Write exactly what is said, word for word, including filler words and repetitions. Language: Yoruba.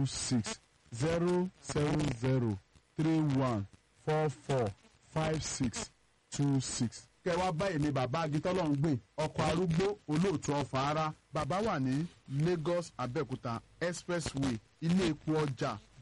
two six zero seven zero three one four four five six two six. kẹwàá báyìí ni bàbá agitọ́lọ́hún gbìn ọkọ̀ arúgbó olóòtú ọ̀fà ara. bàbá wà ní Lagos Abẹ́òkúta expressway ilé epo ọjà